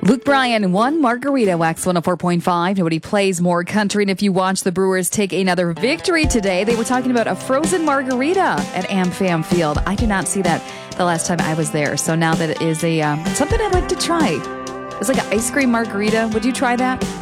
Luke Bryan won Margarita, Wax 104.5. Nobody plays more country. And if you watch the Brewers take another victory today, they were talking about a frozen margarita at AmFam Field. I did not see that the last time I was there. So now that it is something I'd like to try. It's like an ice cream margarita. Would you try that?